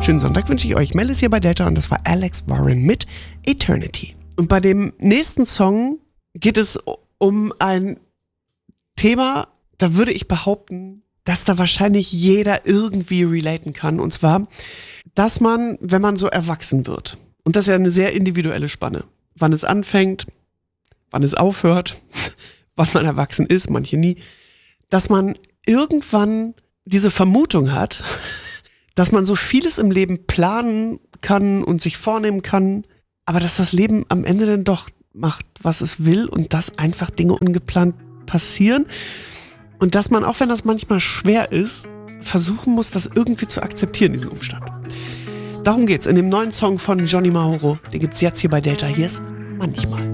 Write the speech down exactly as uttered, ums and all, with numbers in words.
Schönen Sonntag wünsche ich euch. Mel ist hier bei Delta und das war Alex Warren mit Eternity. Und bei dem nächsten Song geht es um ein Thema, da würde ich behaupten, dass da wahrscheinlich jeder irgendwie relaten kann. Und zwar, dass man, wenn man so erwachsen wird, und das ist ja eine sehr individuelle Spanne, wann es anfängt, wann es aufhört, wann man erwachsen ist, manche nie, dass man irgendwann diese Vermutung hat, dass man so vieles im Leben planen kann und sich vornehmen kann, aber dass das Leben am Ende dann doch macht, was es will und dass einfach Dinge ungeplant passieren und dass man, auch wenn das manchmal schwer ist, versuchen muss, das irgendwie zu akzeptieren, diesen Umstand. Darum geht's in dem neuen Song von Johnny Mauro. Den gibt's jetzt hier bei Delta. Hier ist Manchmal.